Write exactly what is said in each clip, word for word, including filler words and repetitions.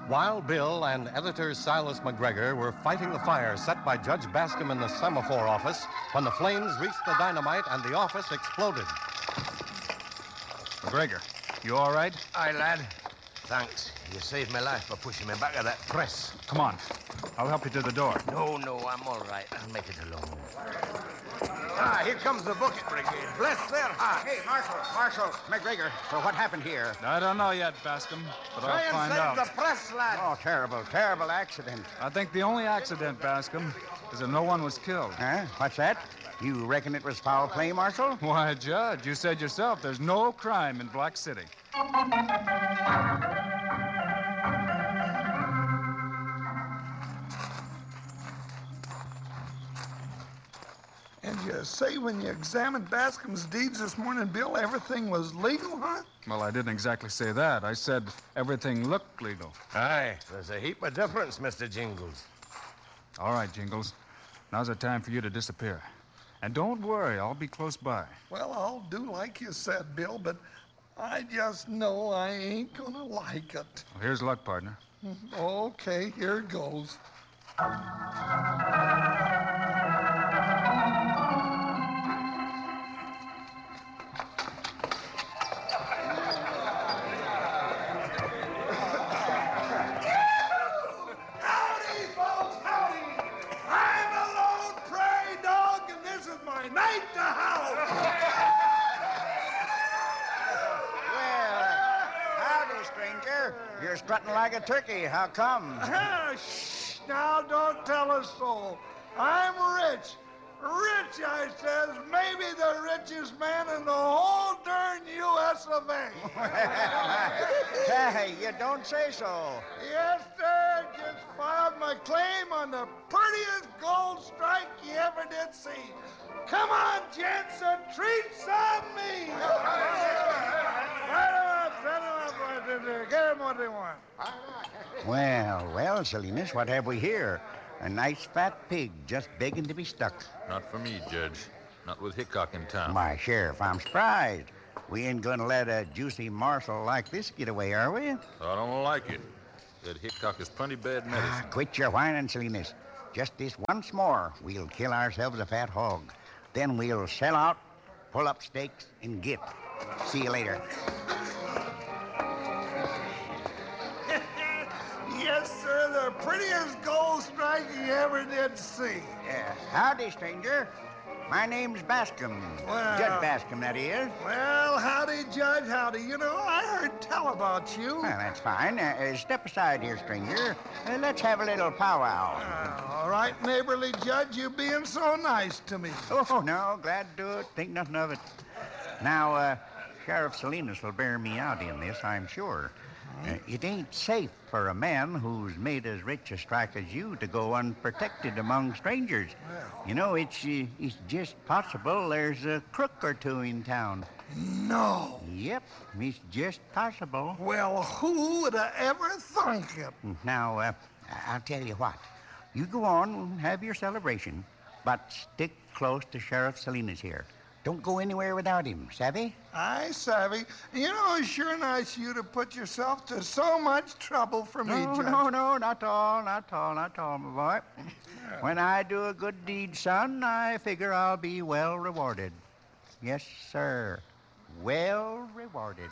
Wild Bill and editor Silas McGregor were fighting the fire set by Judge Bascom in the semaphore office when the flames reached the dynamite and the office exploded. McGregor, you all right? Aye, lad. Thanks. You saved my life by pushing me back of that press. Come on. I'll help you to the door. No, no, I'm all right. I'll make it alone. Ah, here comes the bucket brigade. Bless their hearts. Hey, Marshal, Marshal, McGregor. So what happened here? I don't know yet, Bascom, but Try I'll find and save out. the press, lad. Oh, terrible, terrible accident. I think the only accident, Bascom, is that no one was killed. Huh? What's that? You reckon it was foul play, Marshal? Why, Judge, you said yourself there's no crime in Black City. And you say when you examined Bascom's deeds this morning, Bill, everything was legal, huh? Well, I didn't exactly say that. I said everything looked legal. Aye, there's a heap of difference, Mister Jingles. All right, Jingles. Now's the time for you to disappear. And don't worry, I'll be close by. Well, I'll do like you said, Bill, but I just know I ain't gonna like it. Well, here's luck, partner. Okay, here goes. Howdy, folks, howdy! I'm a lone prairie dog, and this is my night to howl. Well, howdy, stranger. You're strutting like a turkey. How come? Shh! Now, don't tell us so. I'm rich. Rich, I says. Maybe the richest man in the whole darn U S of A. Hey, you don't say so. Yes, sir. Just filed my claim on the prettiest gold strike you ever did see. Come on, gents, and treat some me. Right on, set 'em up, boys. Get 'em what they want. Well, well, Salinas, what have we here? A nice fat pig just begging to be stuck. Not for me, Judge. Not with Hickok in town. Why, Sheriff, I'm surprised. We ain't gonna let a juicy marshal like this get away, are we? I don't like it. That Hickok is plenty bad Ah, medicine. quit your whining, Salinas. Just this once more, we'll kill ourselves a fat hog. Then we'll sell out, pull up stakes, and get. See you later. Yes, sir, the prettiest gold strike you ever did see. Uh, howdy, stranger. My name's Bascom. Well- Judge Bascom, that is. Well, howdy, Judge, howdy. You know, I heard tell about you. Well, that's fine. Uh, uh, step aside here, stranger. Uh, let's have a little powwow. Uh, all right, neighborly Judge, you being so nice to me. Oh, no, glad to do it. Think nothing of it. Now, uh, Sheriff Salinas will bear me out in this, I'm sure. Uh, it ain't safe for a man who's made as rich a strike as you to go unprotected among strangers. You know, it's uh, it's just possible there's a crook or two in town. No. Yep, it's just possible. Well, who would have ever thunk it? Now, uh, I'll tell you what. You go on and have your celebration, but stick close to Sheriff Salinas here. Don't go anywhere without him, savvy? I savvy. You know, it's sure nice of you to put yourself to so much trouble for me, No, Judge. no, no, not all, not all, not all, my boy. When I do a good deed, son, I figure I'll be well rewarded. Yes, sir. Well rewarded.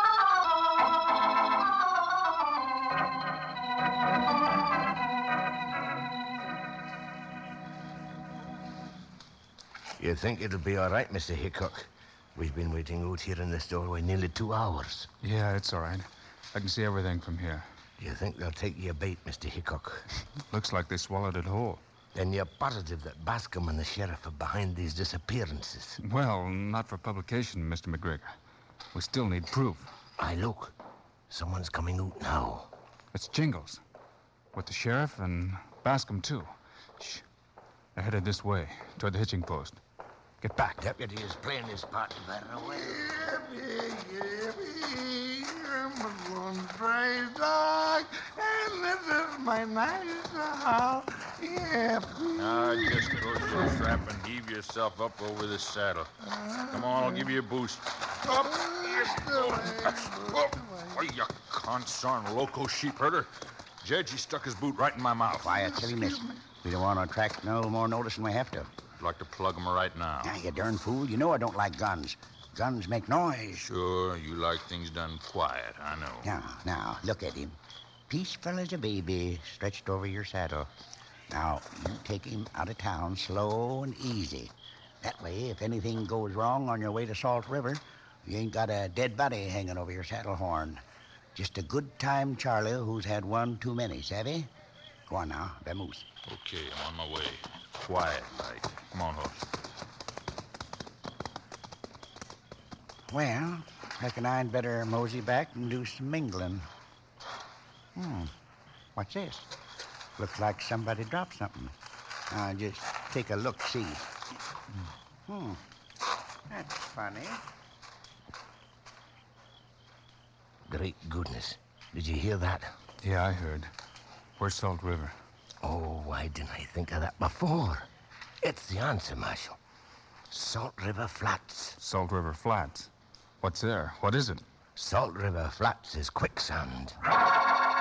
You think it'll be all right, Mister Hickok? We've been waiting out here in this doorway nearly two hours. Yeah, it's all right. I can see everything from here. You think they'll take your bait, Mister Hickok? Looks like they swallowed it whole. Then you're positive that Bascom and the sheriff are behind these disappearances. Well, not for publication, Mister McGregor. We still need proof. Aye, look. Someone's coming out now. It's Jingles. With the sheriff and Bascom, too. Shh. They're headed this way, toward the hitching post. Get back. Deputy is playing his part very well. Yippee, yippee, I'm a lone prairie dog, and this is my nice house. Yippee. Now, just close your trap and heave yourself up over this saddle. Come on, I'll give you a boost. Up. That's the way, that's the Oh, you consarn loco sheep herder. Judge, he stuck his boot right in my mouth. Quiet, silly miss. We don't want to attract no more notice than we have to. I'd like to plug him right now. Now, you darn fool. You know I don't like guns. Guns make noise. Sure, you like things done quiet, I know. Now, now, look at him. Peaceful as a baby, stretched over your saddle. Now, you take him out of town slow and easy. That way, if anything goes wrong on your way to Salt River, you ain't got a dead body hanging over your saddle horn. Just a good time Charlie who's had one too many, savvy? Go on now, vamoose. Okay, I'm on my way. Quiet, like. Come on, horse. Well, reckon I'd better mosey back and do some mingling. Hmm, what's this? Looks like somebody dropped something. I'll just take a look-see. Hmm, that's funny. Great goodness. Did you hear that? Yeah, I heard. Where's Salt River? Oh, why didn't I think of that before? It's the answer, Marshal. Salt River Flats. Salt River Flats. What's there? What is it? Salt River Flats is quicksand.